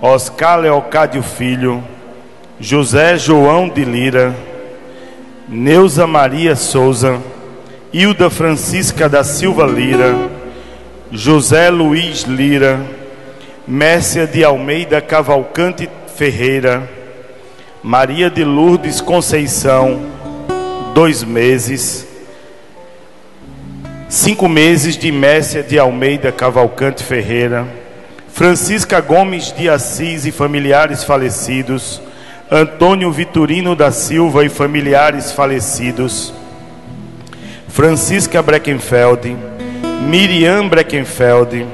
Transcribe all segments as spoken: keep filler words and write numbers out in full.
Oscar Leocádio Filho, José João de Lira, Neuza Maria Souza, Hilda Francisca da Silva Lira, José Luiz Lira, Mércia de Almeida Cavalcante Ferreira, Maria de Lourdes Conceição, dois meses, cinco meses de Mércia de Almeida Cavalcante Ferreira, Francisca Gomes de Assis e familiares falecidos, Antônio Vitorino da Silva e familiares falecidos, Francisca Breckenfeld, Miriam Breckenfeld,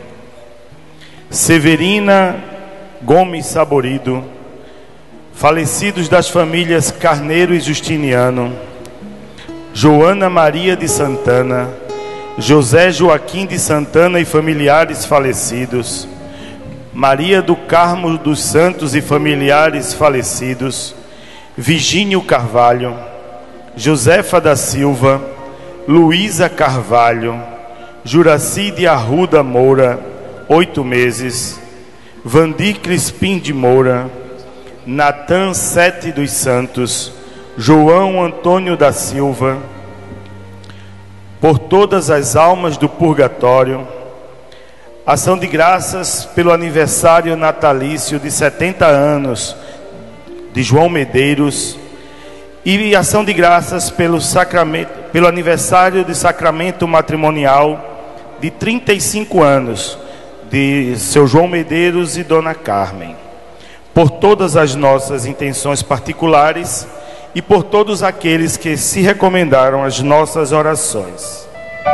Severina Gomes Saborido, falecidos das famílias Carneiro e Justiniano, Joana Maria de Santana, José Joaquim de Santana e familiares falecidos, Maria do Carmo dos Santos e familiares falecidos, Virgínio Carvalho, Josefa da Silva, Luísa Carvalho, Juraci de Arruda Moura, oito meses, Vandir Crispim de Moura, Natan Sete dos Santos, João Antônio da Silva, por todas as almas do purgatório, ação de graças pelo aniversário natalício de setenta anos de João Medeiros e ação de graças pelo, sacramento, pelo aniversário de sacramento matrimonial de trinta e cinco anos de seu João Medeiros e Dona Carmen, por todas as nossas intenções particulares e por todos aqueles que se recomendaram às nossas orações.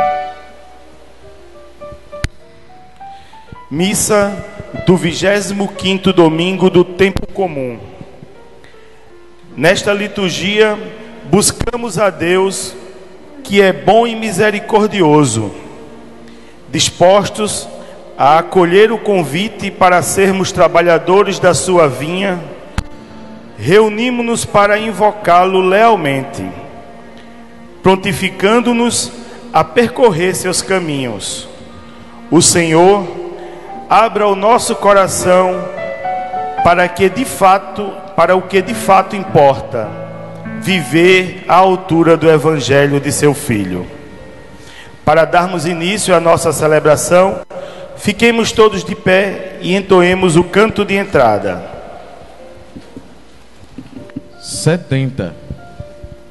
Missa do vigésimo quinto domingo do tempo comum. Nesta liturgia, buscamos a Deus, que é bom e misericordioso, dispostos a acolher o convite para sermos trabalhadores da sua vinha. Reunimos-nos para invocá-lo lealmente, prontificando-nos a percorrer seus caminhos. O Senhor abra o nosso coração para que de fato, para o que de fato importa, viver à altura do Evangelho de seu Filho. Para darmos início à nossa celebração, fiquemos todos de pé e entoemos o canto de entrada. setenta.